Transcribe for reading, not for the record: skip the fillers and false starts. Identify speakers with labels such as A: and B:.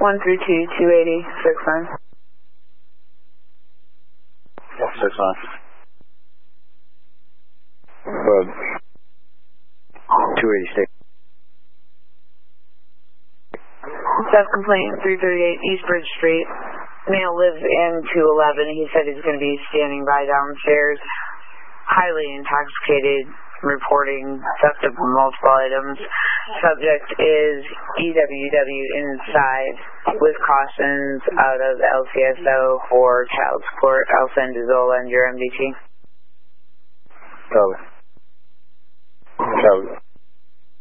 A: 132-280, 6-9.
B: 6-9. 280 state.
A: Self-complaint, 338 East Bridge Street. Male lives in 211. He said he's going to be standing by downstairs, highly intoxicated, reporting theft of multiple items. Subject is EWW inside with cautions out of LCSO for child support. I'll send you Zola and your MDT.
B: Copy.